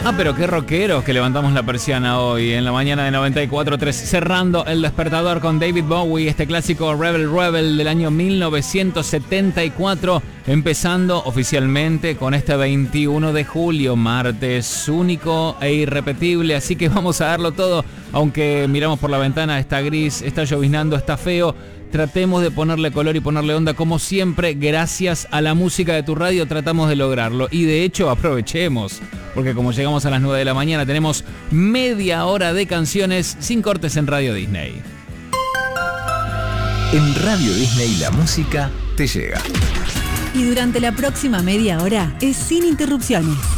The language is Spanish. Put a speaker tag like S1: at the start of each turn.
S1: Pero qué rockeros que levantamos la persiana hoy, en la mañana de 94.3, cerrando el despertador con David Bowie, este clásico Rebel Rebel del año 1974, empezando oficialmente con este 21 de julio, martes único e irrepetible, así que vamos a darlo todo, aunque miramos por la ventana, está gris, está lloviznando, está feo. Tratemos de ponerle color y ponerle onda, como siempre, gracias a la música de tu radio tratamos de lograrlo. Y de hecho aprovechemos, porque como llegamos a las 9 de la mañana tenemos media hora de canciones sin cortes en Radio Disney.
S2: En Radio Disney la música te llega.
S3: Y durante la próxima media hora es sin interrupciones.